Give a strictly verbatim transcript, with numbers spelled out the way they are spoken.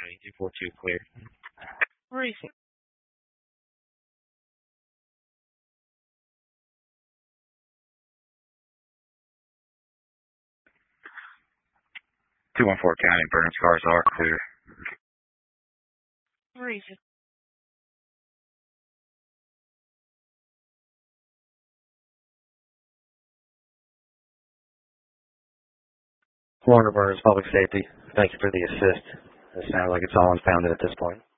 County, two four two, clear. Racing. two one four County, Burns cars are clear. Racing. Warner Burns Public Safety, thank you for the assist. It sounds like it's all unfounded at this point.